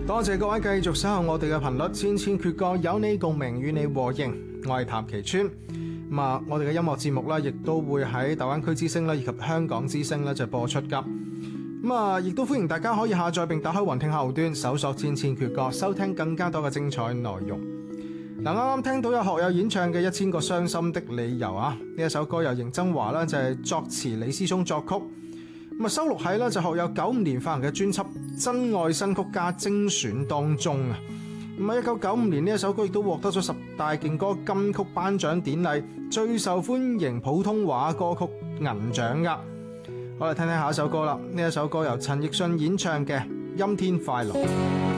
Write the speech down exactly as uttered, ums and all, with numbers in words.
多謝各位繼續守候我哋嘅頻率，千千闕歌有你共鳴，與你和應。我係譚其川。咁啊，我哋嘅音樂節目咧，亦都會喺大灣區之聲咧，以及香港之聲咧就播出噶。咁啊，亦都歡迎大家可以下載並打開雲聽客戶端，搜索千千闕歌，收聽更加多嘅精彩內容。嗱，啱啱聽到有學友演唱嘅《一千個傷心的理由》啊，呢一首歌由邢曾華啦，就係作詞李思聰作曲，咁啊收錄喺咧就學友九五年發行嘅專輯《真愛新曲加精選》當中啊。咁啊，一九九五年呢一首歌亦都獲得咗十大勁歌金曲頒獎典禮最受歡迎普通話歌曲銀獎噶。我哋聽聽下一首歌啦，呢一首歌由陳奕迅演唱嘅《陰天快樂》。